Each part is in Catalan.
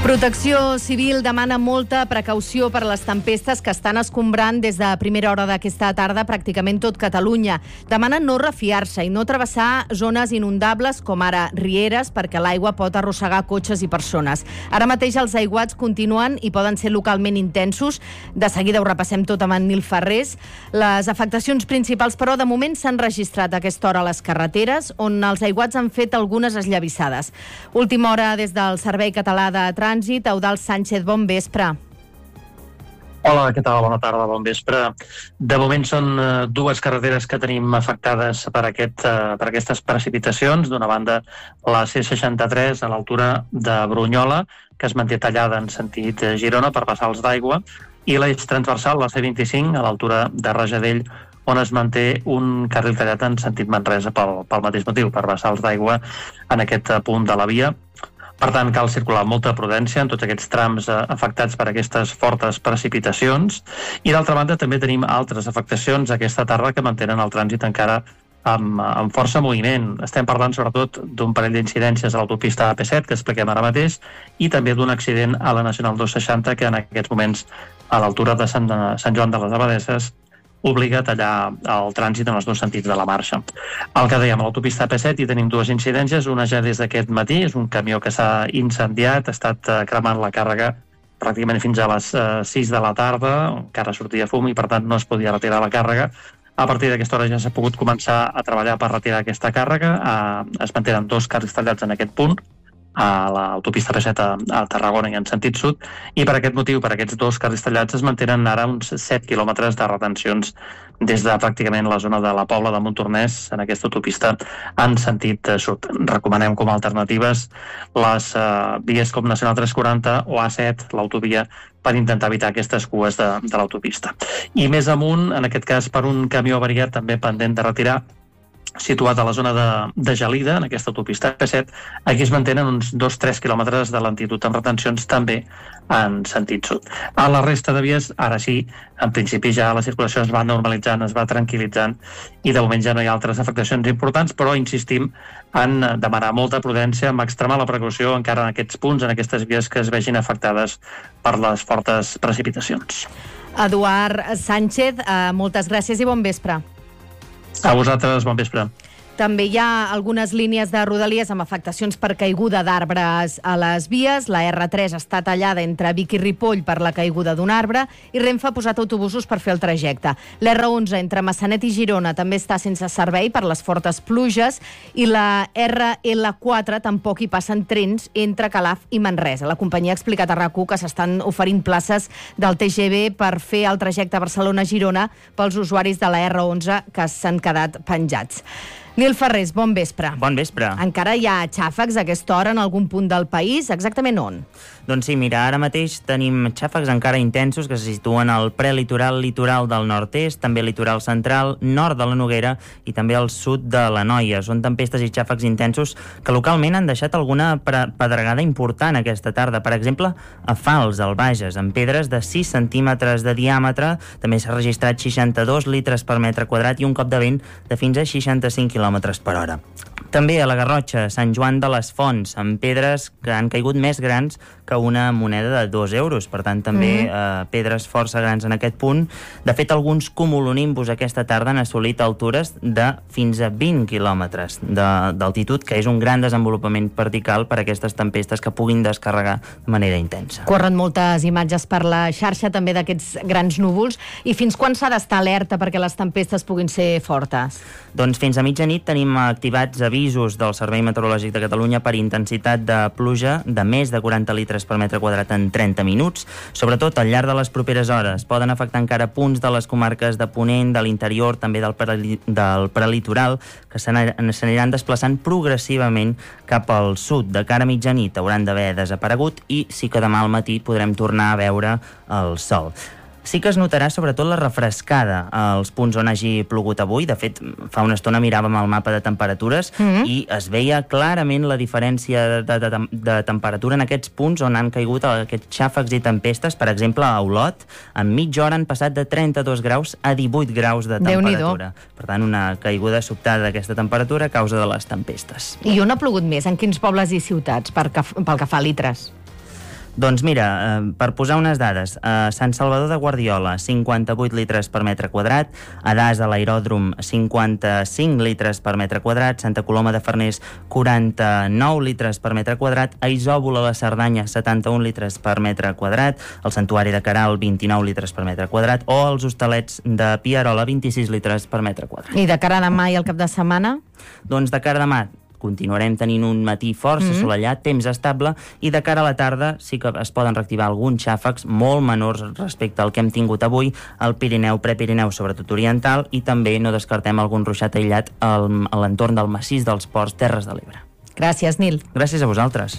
Protecció Civil demana molta precaució per a les tempestes que estan escombrant des de primera hora d'aquesta tarda pràcticament tot Catalunya. Demanen no refiar-se i no travessar zones inundables com ara rieres perquè l'aigua pot arrossegar cotxes i persones. Ara mateix els aiguats continuen i poden ser localment intensos. De seguida ho repassem tot amb en Nil Ferrés. Les afectacions principals, però, de moment s'han registrat a aquesta hora a les carreteres, on els aiguats han fet algunes esllavissades. Última hora des del Servei Català de Trànsit. Eudald Sánchez, bon vespre. Hola, què tal? Bona tarda, bon vespre. De moment són dues carreteres que tenim afectades per aquestes precipitacions. D'una banda, la C63 a l'altura de Brunyola, que es manté tallada en sentit Girona per passals d'aigua, i l'eix transversal, la C25, a l'altura de Rajadell, on es manté un carril tallat en sentit Manresa pel mateix motiu, per passals d'aigua en aquest punt de la via. Per tant, cal circular amb molta prudència en tots aquests trams afectats per aquestes fortes precipitacions. I d'altra banda també tenim altres afectacions aquesta tarda que mantenen el trànsit encara amb força moviment. Estem parlant sobretot d'un parell d'incidències a l'autopista AP7 que expliquem ara mateix i també d'un accident a la Nacional 260 que en aquests moments a l'altura de Sant Joan de les Abadesses obliga a tallar el trànsit en els dos sentits de la marxa. El que dèiem, a l'autopista AP7 hi tenim dues incidències, una ja des d'aquest matí, és un camió que s'ha incendiat, ha estat cremant la càrrega pràcticament fins a les 6 de la tarda, encara sortia fum i per tant no es podia retirar la càrrega. A partir d'aquesta hora ja s'ha pogut començar a treballar per retirar aquesta càrrega, es mantenen dos carrils tallats en aquest punt, a l'autopista AP7 a Tarragona i en sentit sud, i per aquest motiu, per aquests dos carrils tallats, es mantenen ara uns 7 quilòmetres de retencions des de pràcticament la zona de la Pobla de Montornès en aquesta autopista en sentit sud. Recomanem com a alternatives les vies com Nacional 340 o A7, l'autovia, per intentar evitar aquestes cues de l'autopista. I més amunt, en aquest cas per un camió avariat també pendent de retirar, situat a la zona de Gelida, en aquesta autopista AP7, aquí es mantenen uns 2-3 quilòmetres de lentitud amb retencions també en sentit sud. A la resta de vies, ara sí, en principi ja la circulació es va normalitzant, es va tranquil·litzant i de moment ja no hi ha altres afectacions importants, però insistim en demanar molta prudència, en extremar la precaució encara en aquests punts, en aquestes vies que es vegin afectades per les fortes precipitacions. Eduard Sánchez, moltes gràcies i bon vespre. A vosaltres, bon vespre. També hi ha algunes línies de Rodalies amb afectacions per caiguda d'arbres a les vies. La R3 està tallada entre Vic i Ripoll per la caiguda d'un arbre i Renfe ha posat autobusos per fer el trajecte. L'R11 entre Massanet i Girona també està sense servei per les fortes pluges i la RL4 tampoc hi passen trens entre Calaf i Manresa. La companyia ha explicat a RAC1 que s'estan oferint places del TGV per fer el trajecte Barcelona-Girona pels usuaris de la R11 que s'han quedat penjats. Nil Ferrés, bon vespre. Bon vespre. Encara hi ha xàfecs a aquesta hora en algun punt del país? Exactament on? Doncs sí, mira, ara mateix tenim xàfecs encara intensos que se situen al prelitoral, litoral del nord-est, també litoral central, nord de la Noguera i també al sud de l'Anoia. Són tempestes i xàfecs intensos que localment han deixat alguna pedregada important aquesta tarda. Per exemple, a Fals, al Bages, amb pedres de 6 centímetres de diàmetre. També s'ha registrat 62 litres per metre quadrat i un cop de vent de fins a 65 km per hora. També a la Garrotxa, Sant Joan de les Fonts, amb pedres que han caigut més grans que una moneda de 2 euros. Per tant, també pedres força grans en aquest punt. De fet, alguns cumulonimbus aquesta tarda han assolit altures de fins a 20 quilòmetres d'altitud, que és un gran desenvolupament vertical per a aquestes tempestes que puguin descarregar de manera intensa. Corren moltes imatges per la xarxa també d'aquests grans núvols. I fins quan s'ha d'estar alerta perquè les tempestes puguin ser fortes? Doncs fins a mitjanit tenim activats avisos del Servei Meteorològic de Catalunya per intensitat de pluja de més de 40 litres per metre quadrat en 30 minuts. Sobretot al llarg de les properes hores poden afectar encara punts de les comarques de Ponent, de l'interior, també del prelitoral, que s'aniran desplaçant progressivament cap al sud. De cara a mitjanit hauran d'haver desaparegut i sí que demà al matí podrem tornar a veure el sol. Sí que es notarà sobretot la refrescada als punts on hagi plogut avui. De fet, fa una estona miràvem el mapa de temperatures i es veia clarament la diferència de temperatura en aquests punts on han caigut aquests xàfecs i tempestes. Per exemple, a Olot, en mitja hora han passat de 32 graus a 18 graus de temperatura. Per tant, una caiguda sobtada d'aquesta temperatura a causa de les tempestes. I on ha plogut més? En quins pobles i ciutats pel que fa a litres? Doncs mira, per posar unes dades, a Sant Salvador de Guardiola, 58 litres per metre quadrat, a Das, a l'aeròdrom, 55 litres per metre quadrat, Santa Coloma de Farners, 49 litres per metre quadrat, a Isòvol, a la Cerdanya, 71 litres per metre quadrat, al Santuari de Caral, 29 litres per metre quadrat, o als Hostalets de Pierola, 26 litres per metre quadrat. I de cara a demà i al cap de setmana? Doncs de cara a demà continuarem tenint un matí força assolellat, temps estable, i de cara a la tarda sí que es poden reactivar alguns xàfecs molt menors respecte al que hem tingut avui al Pirineu, Prepirineu, sobretot oriental, i també no descartem algun ruixat aïllat a l'entorn del massís dels Ports, Terres de l'Ebre. Gràcies, Nil. Gràcies a vosaltres.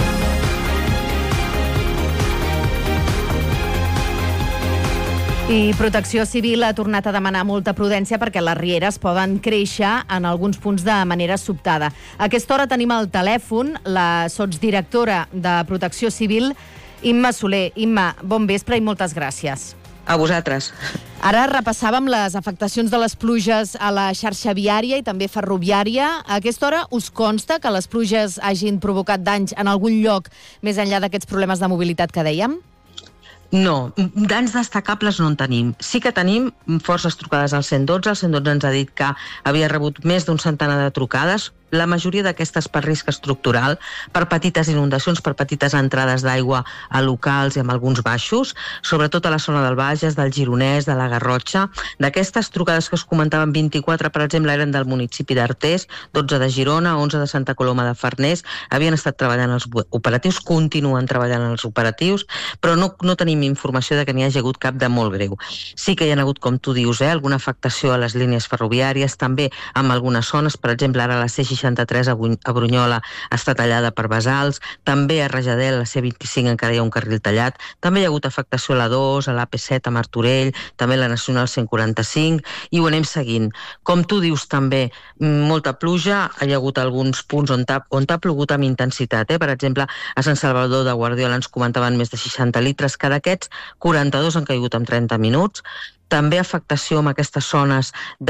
I Protecció Civil ha tornat a demanar molta prudència perquè les rieres poden créixer en alguns punts de manera sobtada. A aquesta hora tenim al telèfon la sotsdirectora de Protecció Civil, Imma Soler. Imma, bon vespre i moltes gràcies. A vosaltres. Ara repassàvem les afectacions de les pluges a la xarxa viària i també ferroviària. A aquesta hora us consta que les pluges hagin provocat danys en algun lloc més enllà d'aquests problemes de mobilitat que dèiem? No, danys destacables no en tenim. Sí que tenim forces trucades al 112. El 112 ens ha dit que havia rebut més d'un centenar de trucades, la majoria d'aquestes per risc estructural, per petites inundacions, per petites entrades d'aigua a locals i amb alguns baixos, sobretot a la zona del Bages, del Gironès, de la Garrotxa. D'aquestes trucades que us comentaven, 24, per exemple, eren del municipi d'Artés, 12 de Girona, 11 de Santa Coloma de Farners. Havien estat treballant els operatius, continuen treballant els operatius, però no tenim informació de que n'hi hagi hagut cap de molt greu. Sí que hi ha hagut, com tu dius, alguna afectació a les línies ferroviàries, també en algunes zones, per exemple, ara la C63 a Brunyola està tallada per basalts, també a Rajadell, la C25 encara hi ha un carril tallat, també hi ha hagut afectació a la 2, a l'AP7 a Martorell, també a la Nacional 145, i ho anem seguint. Com tu dius també, molta pluja, hi ha hagut alguns punts on t'ha plogut amb intensitat. Per exemple, a Sant Salvador de Guardiola ens comentaven més de 60 litres, que d'aquests 42 han caigut en 30 minuts. També afectació en aquestes zones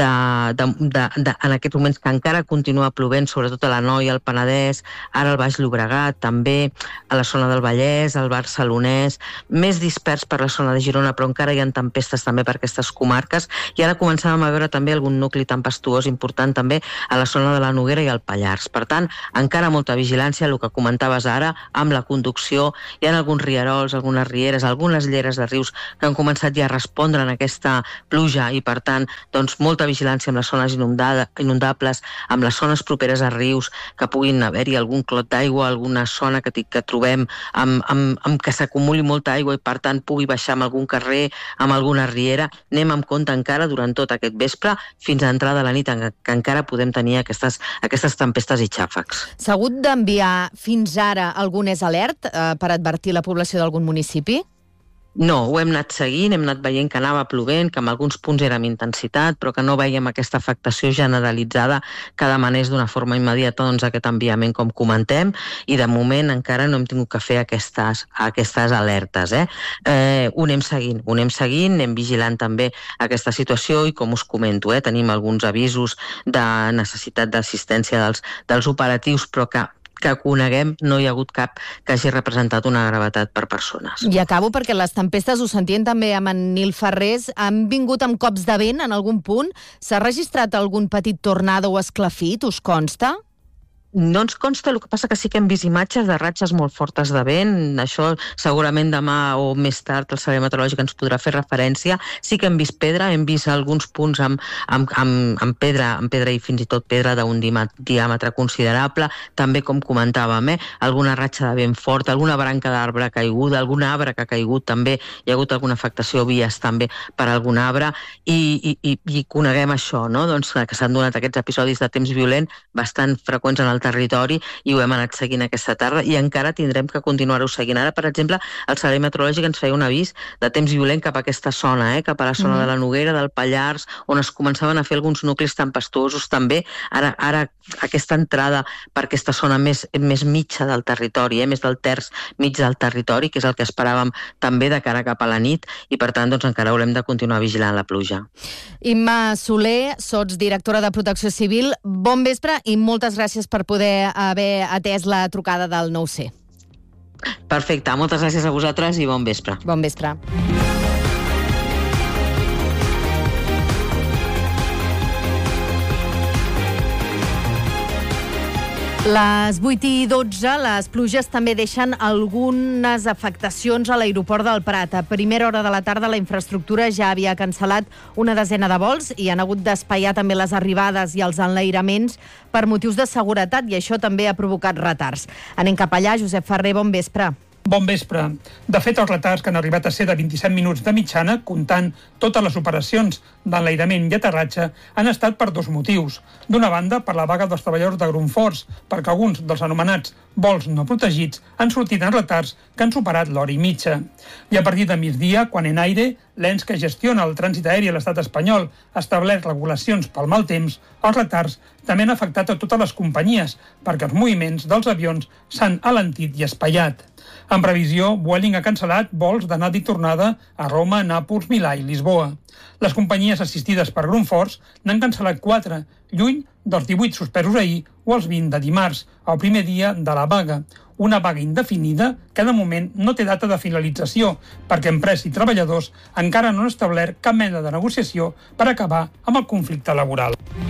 en aquests moments que encara continua plovent, sobretot a l'Anoia, al Penedès, ara al Baix Llobregat, també a la zona del Vallès, al Barcelonès, més dispers per la zona de Girona, però encara hi ha tempestes també per aquestes comarques, i ara començàvem a veure també algun nucli tempestuós important també a la zona de la Noguera i al Pallars. Per tant, encara molta vigilància, el que comentaves ara, amb la conducció. Hi ha alguns rierols, algunes rieres, algunes lleres de rius que han començat ja a respondre en aquesta pluja, i per tant doncs, molta vigilància amb les zones inundables, amb les zones properes a rius, que puguin haver-hi algun clot d'aigua, alguna zona que trobem amb que s'acumuli molta aigua i per tant pugui baixar amb algun carrer, amb alguna riera. Anem amb compte encara durant tot aquest vespre fins a entrada de la nit, que encara podem tenir aquestes tempestes i xàfecs. S'ha hagut d'enviar fins ara algun alert per advertir la població d'algun municipi? No, ho hem anat seguint, hem anat veient que anava plovent, que en alguns punts era amb intensitat, però que no veiem aquesta afectació generalitzada que demanés d'una forma immediata aquest enviament, com comentem, i de moment encara no hem tingut que fer aquestes alertes. Ho anem seguint, anem vigilant també aquesta situació, i com us comento, tenim alguns avisos de necessitat d'assistència dels operatius, però que coneguem, no hi ha hagut cap que hagi representat una gravetat per persones. I acabo perquè les tempestes, ho sentien també amb en Nil Ferrés, han vingut amb cops de vent en algun punt? S'ha registrat algun petit tornado o esclafit, us consta? No ens consta, el que passa que sí que hem vist imatges de ratxes molt fortes de vent. Això segurament demà o més tard el Servei Meteorològic ens podrà fer referència. Sí que hem vist pedra, hem vist alguns punts amb pedra i fins i tot pedra d'un diàmetre considerable. També, com comentàvem, alguna ratxa de vent fort, alguna branca d'arbre caiguda, algun arbre que ha caigut també. Hi ha hagut alguna afectació a vies també per algun arbre, i coneguem això, no? Doncs que s'han donat aquests episodis de temps violent bastant freqüents en el territori, i ho hem anat seguint aquesta tarda, i encara tindrem que continuar-ho seguint. Ara, per exemple, el Servei Meteorològic ens feia un avís de temps violent cap a aquesta zona, cap a la zona de la Noguera, del Pallars, on es començaven a fer alguns nuclis tempestuosos també. Ara aquesta entrada per aquesta zona més mitja del territori, més del terç mig del territori, que és el que esperàvem també de cara cap a la nit, i per tant doncs, encara haurem de continuar vigilant la pluja. Imma Soler, sotsdirectora de Protecció Civil, bon vespre i moltes gràcies per poder haver atès la trucada del 9C. Perfecte, moltes gràcies a vosaltres i bon vespre. Bon vespre. Les 8:12, les pluges també deixen algunes afectacions a l'aeroport del Prat. A primera hora de la tarda la infraestructura ja havia cancel·lat una desena de vols i han hagut d'espaiar també les arribades i els enlairaments per motius de seguretat i això també ha provocat retards. Anem cap allà, Josep Ferrer, bon vespre. Bon vespre. De fet, els retards que han arribat a ser de 27 minuts de mitjana, comptant totes les operacions d'enlairament i aterratge, han estat per dos motius. D'una banda, per la vaga dels treballadors de Grundfos, perquè alguns dels anomenats vols no protegits han sortit en retards que han superat l'hora i mitja. I a partir de migdia, quan Enaire, l'ens que gestiona el trànsit aeri a l'estat espanyol, ha establert regulacions pel mal temps, els retards també han afectat a totes les companyies, perquè els moviments dels avions s'han alentit i espaiat. En previsió, Vueling ha cancel·lat vols d'anada i tornada a Roma, Nàpols, Milà i Lisboa. Les companyies assistides per Grundfos n'han cancel·lat 4, lluny dels 18 suspesos ahir o els 20 de dimarts, el primer dia de la vaga. Una vaga indefinida que de moment no té data de finalització, perquè empresa i treballadors encara no han establert cap mena de negociació per acabar amb el conflicte laboral.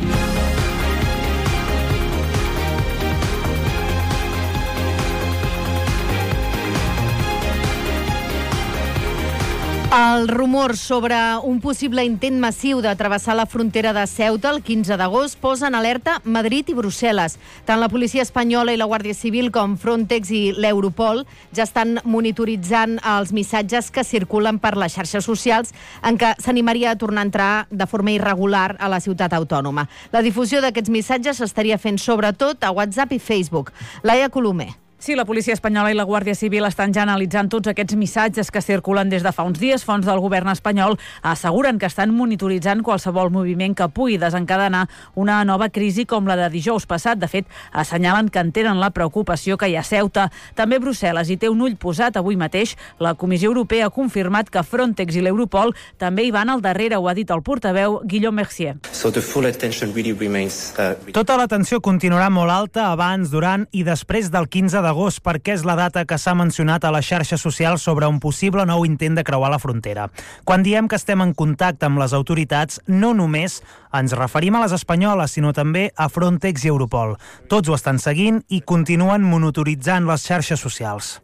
El rumor sobre un possible intent massiu de travessar la frontera de Ceuta el 15 d'agost posa en alerta Madrid i Brussel·les. Tant la policia espanyola i la Guàrdia Civil com Frontex i l'Europol ja estan monitoritzant els missatges que circulen per les xarxes socials en què s'animaria a tornar a entrar de forma irregular a la ciutat autònoma. La difusió d'aquests missatges s'estaria fent sobretot a WhatsApp i Facebook. Laia Colomer. Sí, la policia espanyola i la Guàrdia Civil estan ja analitzant tots aquests missatges que circulen des de fa uns dies. Fonts del govern espanyol asseguren que estan monitoritzant qualsevol moviment que pugui desencadenar una nova crisi com la de dijous passat. De fet, assenyalen que entenen la preocupació que hi ha a Ceuta. També Brussel·les hi té un ull posat. Avui mateix la Comissió Europea ha confirmat que Frontex i l'Europol també hi van al darrere, ho ha dit el portaveu Guillaume Mercier. Tota l'atenció continuarà molt alta abans, durant i després del 15 d'agost, perquè és la data que s'ha mencionat a les xarxes socials sobre un possible nou intent de creuar la frontera. Quan diem que estem en contacte amb les autoritats, no només ens referim a les espanyoles, sinó també a Frontex i Europol. Tots ho estan seguint i continuen monitoritzant les xarxes socials.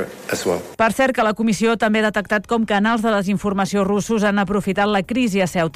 Per cert, que la comissió també ha detectat com canals de desinformació russos han aprofitat la crisi a Ceuta